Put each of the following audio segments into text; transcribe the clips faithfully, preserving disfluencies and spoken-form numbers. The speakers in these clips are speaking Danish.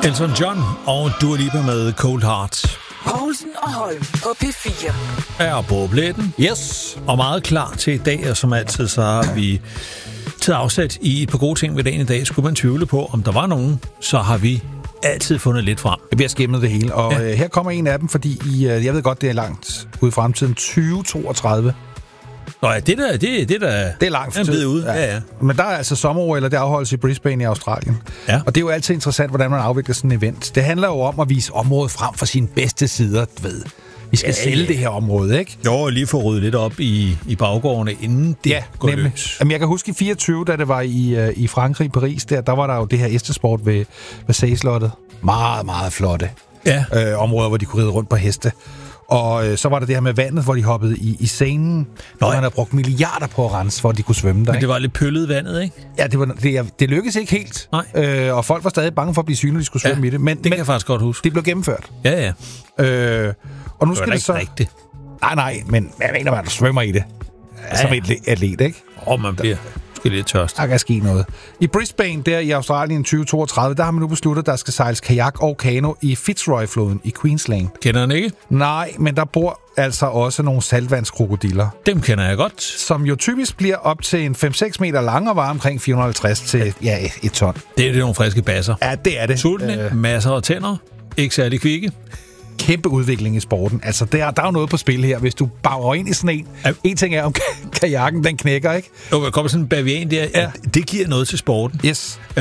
Elton John og Dua Lipa med Cold Heart. Poulsen og Holm på P fire. Er på pletten. Yes. Og meget klar til i dag, og som altid, så har vi taget afsat i et par gode ting ved dagen i dag. Skulle man tvivle på, om der var nogen, så har vi altid fundet lidt frem. Vi har skimmet det hele, og ja. øh, her kommer en af dem, fordi I, øh, jeg ved godt, det er langt ude i fremtiden. tyve toogtredive. Nå ja, det der, det, det der det er langt for tid. Ud. Ja. Ja, ja. Men der er altså sommer, eller det afholdes i Brisbane i Australien. Ja. Og det er jo altid interessant, hvordan man afvikler sådan en event. Det handler jo om at vise området frem for sine bedste sider, ved. Vi skal ja, sælge ja. det her område, ikke? Jo, lige få ryddet lidt op i, i baggårdene, inden det ja, går nemlig. løs. Jamen, jeg kan huske i fireogtyve, da det var i, uh, i Frankrig, i Paris, der, der var der jo det her hestesport ved Versailles-slottet. Meget, meget flotte ja. øh, områder, hvor de kunne ride rundt på heste. Og øh, så var der det her med vandet, hvor de hoppede i, i scenen, hvor man havde brugt milliarder på at rense, for at de kunne svømme der. Men det var lidt pøllet vandet, ikke? Ja, det, var, det, det lykkedes ikke helt. Nej. Øh, og folk var stadig bange for at blive syge, når de skulle svømme ja, i det. Men, det kan men, jeg faktisk godt huske. Det blev gennemført. Ja, ja. Øh, og nu det skal det så... rigtigt. Nej, nej, men jeg mener, man svømmer i det. Ja, som et atlet, ikke? Åh, oh, man bliver måske lidt tørst. Der kan ske noget. I Brisbane, der i Australien tyve toogtredive, der har man nu besluttet, at der skal sejles kajak og kano i Fitzroy-floden i Queensland. Kender den ikke? Nej, men der bor altså også nogle saltvandskrokodiller. Dem kender jeg godt. Som jo typisk bliver op til en fem seks meter lang og vejer omkring fire hundrede og halvtreds til ja, et ton. Det er det nogle friske basser. Ja, det er det. Sultne, øh... masser af tænder, ikke særlig kvikke. Kæmpe udvikling i sporten. Altså, der, der er jo noget på spil her. Hvis du bager ind i sådan en... Ja. En ting er, om kajakken, den knækker, ikke? Jo, der kommer sådan en bavian der. Ja. Det giver noget til sporten. Yes. Øh,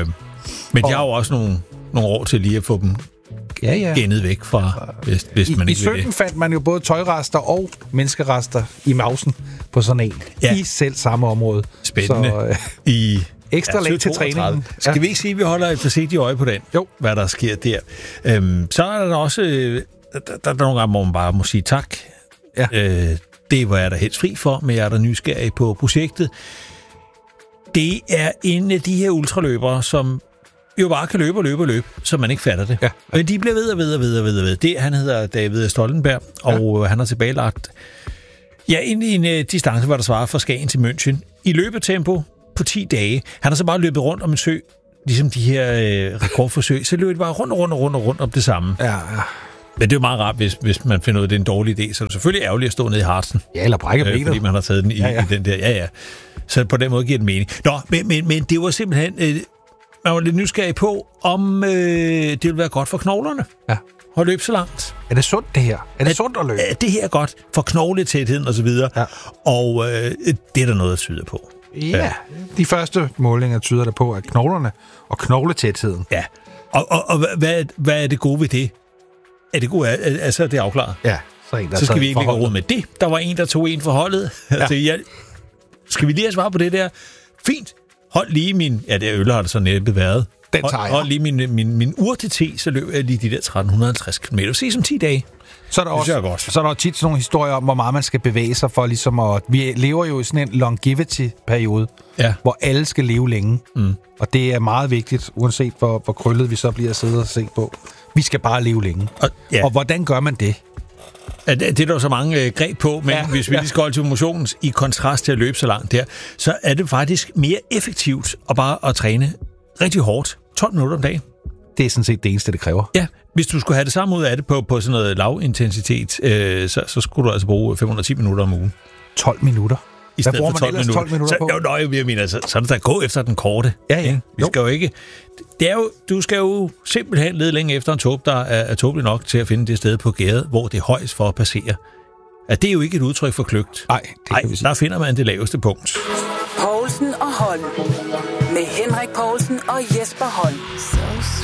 men og... de har jo også nogle, nogle år til lige at få dem ja, ja. gennet væk fra, hvis, hvis I, man ikke I sytten fandt man jo både tøjrester og menneskerester i mausen på sådan en. Ja. I selv samme område. Spændende. Så, øh, I... Ekstra ja, lag til træningen. Skal ja. vi ikke sige, at vi holder et forsigtigt øje på den? Jo. Hvad der sker der. Øhm, så er der også... Øh, der, der er nogle gange, hvor man bare må sige tak. Ja. Øh, det var jeg da helst fri for, men jeg er der nysgerrig på projektet. Det er en af de her ultraløbere, som jo bare kan løbe og løbe og løbe, så man ikke fatter det. Ja. Men de bliver ved og ved og ved og ved og ved. Det, han hedder David Stoltenberg, og ja. han har tilbagelagt ja, ind i en uh, distance, hvor der svarer fra Skagen til München. I løbetempo på ti dage. Han har så bare løbet rundt om en sø, ligesom de her øh, rekordforsøg, så løber de bare rundt og rundt og rundt og rundt om det samme. Ja, ja. Men det er jo meget rart, hvis, hvis man finder ud af, at det er en dårlig idé, så er det selvfølgelig ærgerligt at stå nede i Harzen. Ja, eller brække benet. Øh, fordi man har taget den i, ja, ja. i den der. Ja, ja. Så på den måde giver det mening. Nå, men, men, men det var simpelthen... Øh, man var lidt nysgerrig på, om øh, det ville være godt for knoglerne. Ja. At løbe så langt. Er det sundt, det her? Er det er, sundt at løbe? Er det her godt for knogletætheden og så videre? Ja. Og øh, det er der noget, der tyder på. Ja, ja, de første målinger tyder der på, at knoglerne og knogletætheden. Ja, og, og, og hvad, hvad er det gode ved det? Er det gode? Altså, det er afklaret. Ja, så, en, der så skal vi ikke lægge råd med det. Der var en, der tog en for holdet. Ja. Altså, jeg, skal vi lige have svar på det der? Fint. Hold lige min... Ja, det øl har det så næppe været. Den tager jeg. Hold lige min, min, min ur til te, så løber jeg lige de der tretten halvtreds kilometer. Se som ti dage. Så er der også, godt. så er der tit sådan nogle historier om, hvor meget man skal bevæge sig for ligesom at... Vi lever jo i sådan en longevity-periode, ja. hvor alle skal leve længe. Mm. Og det er meget vigtigt, uanset hvor, hvor krøllet vi så bliver at sidde og se på. Vi skal bare leve længe. Og, ja. og hvordan gør man det? Ja, det er der så mange øh, greb på, men ja, hvis vi ja. lige skal holde til motionen i kontrast til at løbe så langt der, så er det faktisk mere effektivt at bare at træne rigtig hårdt. tolv minutter om dagen. Det er sådan set det eneste, det kræver. Ja, hvis du skulle have det samme ud af det på, på sådan noget lavintensitet, øh, så, så skulle du altså bruge fem hundrede og ti minutter om ugen. tolv minutter? I stedet for tolv minutter. tolv minutter så, jo, nøj, jeg mener, så, så er det da gå efter den korte. Ja, ja. Vi skal jo ikke... Det er jo, du skal jo simpelthen lede længe efter en tåb, der er, er tåbelig nok til at finde det sted på gæret, hvor det er højst for at passere. At det er jo ikke et udtryk for kløgt. Nej, det Ej, der finder man det laveste punkt. Poulsen og Holm. Med Henrik Poulsen og Jesper Holm.